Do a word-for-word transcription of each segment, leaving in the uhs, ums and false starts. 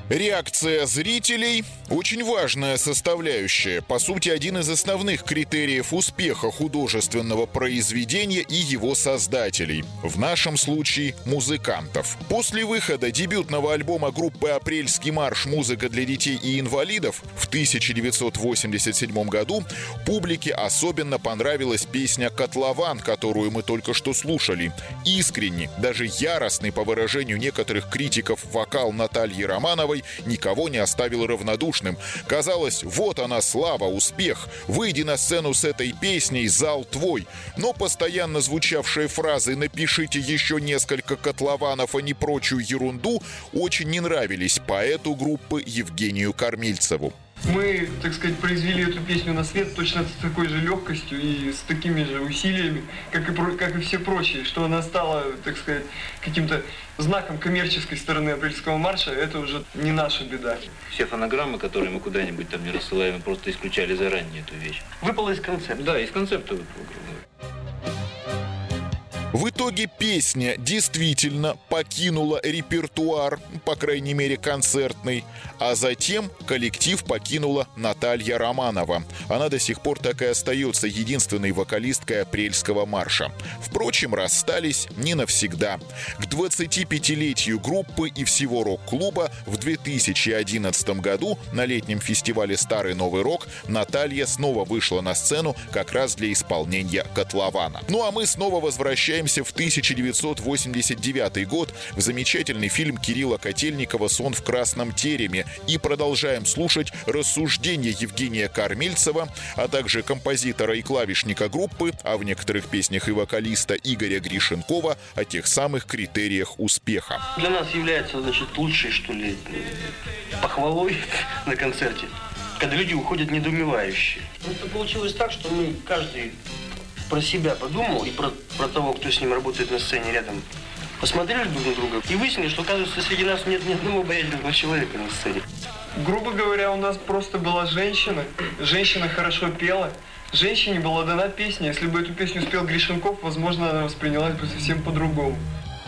Реакция зрителей – очень важная составляющая, по сути, один из основных критериев успеха художественного произведения и его создателей, в нашем случае – музыкантов. После выхода дебютного альбома группы «Апрельский марш. Музыка для детей и инвалидов» в тысяча девятьсот восемьдесят седьмом году публике особенно понравилась песня «Котлован», которую мы только что слушали. Искренний, даже яростный, по выражению некоторых критиков, вокал Натальи Романовой никого не оставил равнодушным. Казалось, вот она слава, успех. Выйди на сцену с этой песней, зал твой. Но постоянно звучавшие фразы «напишите еще несколько котлованов, а не прочую ерунду» очень не нравились поэту группы Евгению Кормильцеву. Мы, так сказать, произвели эту песню на свет точно с такой же легкостью и с такими же усилиями, как и, как и все прочие, что она стала, так сказать, каким-то знаком коммерческой стороны «Апрельского марша», это уже не наша беда. Все фонограммы, которые мы куда-нибудь там не рассылаем, просто исключали заранее эту вещь. Выпало из концепта. Да, из концепта выпало. В итоге песня действительно покинула репертуар, по крайней мере концертный, а затем коллектив покинула Наталья Романова. Она до сих пор так и остается единственной вокалисткой «Апрельского марша». Впрочем, расстались не навсегда. К двадцатипятилетию группы и всего рок-клуба в две тысячи одиннадцатом году на летнем фестивале «Старый Новый рок» Наталья снова вышла на сцену как раз для исполнения «Котлована». Ну а мы снова возвращаемся в тысяча девятьсот восемьдесят девятый год в замечательный фильм Кирилла Котельникова «Сон в красном тереме» и продолжаем слушать рассуждения Евгения Кормильцева, а также композитора и клавишника группы, а в некоторых песнях и вокалиста Игоря Гришенкова о тех самых критериях успеха. Для нас является, значит, лучшей, что ли, похвалой на концерте, когда люди уходят недоумевающие. Это получилось так, что мы каждый про себя подумал и про, про того, кто с ним работает на сцене рядом. Посмотрели друг на друга и выяснили, что, кажется, среди нас нет ни одного обаятельного человека на сцене. Грубо говоря, у нас просто была женщина. Женщина хорошо пела. Женщине была дана песня. Если бы эту песню спел Гришенков, возможно, она воспринялась бы совсем по-другому.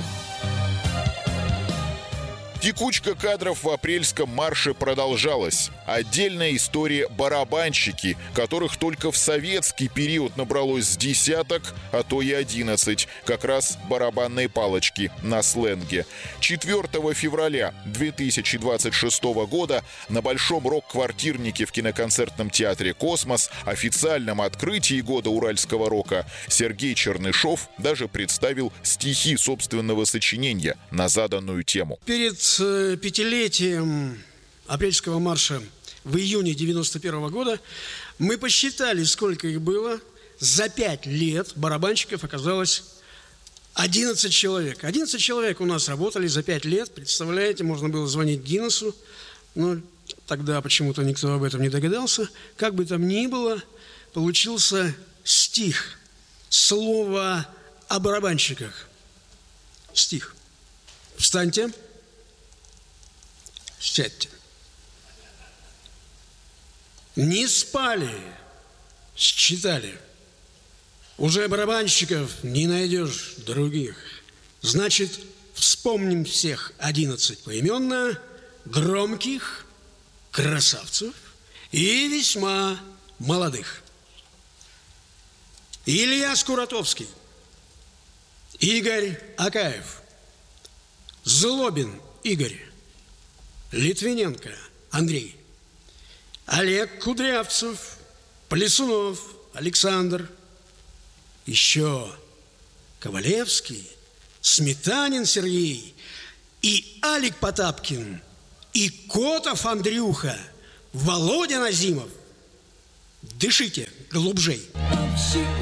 Текучка кадров в «Апрельском марше» продолжалась. Отдельная история барабанщики, которых только в советский период набралось с десяток, а то и одиннадцать, как раз барабанные палочки на сленге. четвёртого февраля две тысячи двадцать шестого года на Большом рок-квартирнике в киноконцертном театре «Космос», официальном открытии года уральского рока, Сергей Чернышов даже представил стихи собственного сочинения на заданную тему. Перед пятилетием «Апрельского марша» в июне девяносто первого года мы посчитали, сколько их было. За пять лет барабанщиков оказалось одиннадцать человек. одиннадцать человек у нас работали за пять лет. Представляете, можно было звонить Гиннесу, но тогда почему-то никто об этом не догадался. Как бы там ни было, получился стих, слово о барабанщиках. Стих. Встаньте. Сядьте. Не спали, считали. Уже барабанщиков не найдешь других. Значит, вспомним всех одиннадцать поименно, громких, красавцев и весьма молодых. Илья Скуратовский, Игорь Акаев, Злобин Игорь, Литвиненко Андрей, Олег Кудрявцев, Плесунов Александр, еще Ковалевский, Сметанин Сергей и Алик Потапкин, и Котов Андрюха, Володя Назимов. Дышите глубжей.